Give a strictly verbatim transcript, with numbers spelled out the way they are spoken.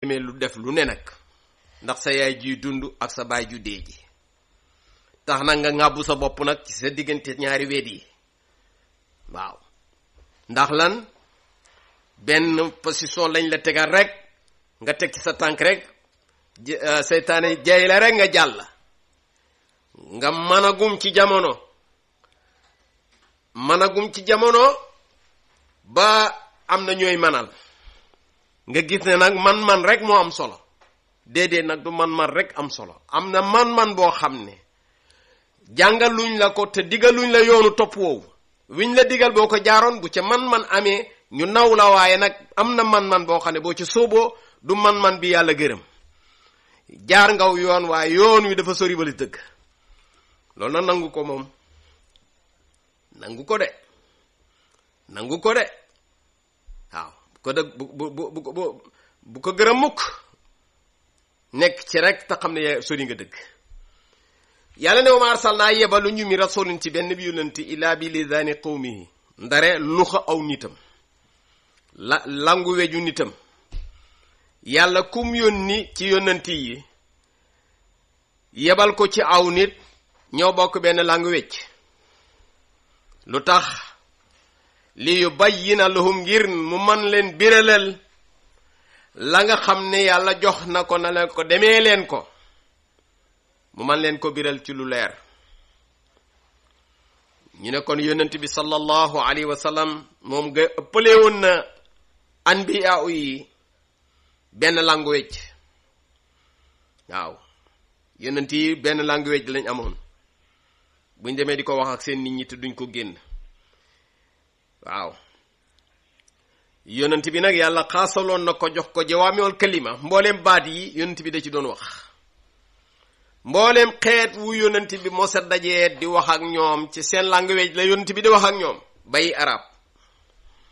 ñemee lu def lu ne nag ndax sa yaay ji dund ak sa baay ju dee ji tax na nga ŋàbbu sa bopp nag ci sa diggante ñaari weet yi waaw ndax lan benn position lañ la tegal rek nga teg ci sa tànk rek seytaane jay la rek nga jàll nga managum ci jamono managum ci jamono ba am na ñooy manal nga gis ne nag man-man rek moo am solo déedéet nag du man-man rek am solo am na man-man boo xam ne jàngaluñ la ko te digaluñ la yoonu topp woowu wiñ la digal boo ko jaaroon bu ca man-man amee ñu naw la waaye nag am na man-man boo xam ne boo ca sóoboo du man-man bi yàlla gërëm jaar ngaw yoon waaye yoon wi dafa sori bali dëgg loolu na nangu ko moom nangu ko de nangu ko de waaw bu ko dëgg bu bu bu bu bu ko gërëm mukk nekk ci rek te xam ne sori nga dëgg yàlla ne wa ma arsalnaa yebalu ñu mi rasulin ci benn bi yonenti illaa bi lisaani qawmihi ndare luxa aw nitam la langu weju nitam yàlla kum yónni ci yonenti yi yebal ko ci aw nit ñoo bokk benn langu wecc lu tax li yubayyina lahum ngir mu man leen biralal la nga xam ne yàlla jox na ko na leen ko demee leen ko mu man leen ko biral ci lu leer ñu ne kon yonent bi sallallahu alayhi wa sallam moom nga ëppale woon na anbiya yi benn language waaw yonent yi benn language lañ amoon buñ demee di ko wax ak seen nit ñi te duñ ko génn waaw yonent bi nag yàlla xaasaloon na ko jox ko jawaamiul kalima mbooleem baat yi yonent bi da ci doon wax mbooleem xeet wu yonent bi mosa dajee di wax ak ñoom ci seen language la yonent bi di wax ak ñoom bay arab